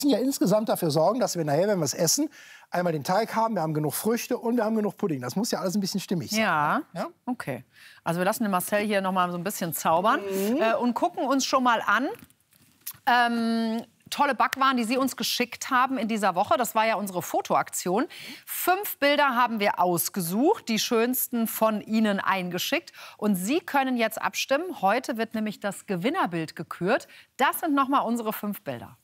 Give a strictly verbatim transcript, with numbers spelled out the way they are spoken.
ja insgesamt dafür sorgen, dass wir nachher, wenn wir es essen, einmal den Teig haben, wir haben genug Früchte und wir haben genug Pudding. Das muss ja alles ein bisschen stimmig sein. Ja, ja? Okay. Also wir lassen den Marcel hier noch mal so ein bisschen zaubern mhm. äh, und gucken uns schon mal an. Ähm, tolle Backwaren, die Sie uns geschickt haben in dieser Woche. Das war ja unsere Fotoaktion. Fünf Bilder haben wir ausgesucht, die schönsten von Ihnen eingeschickt. Und Sie können jetzt abstimmen. Heute wird nämlich das Gewinnerbild gekürt. Das sind noch mal unsere fünf Bilder.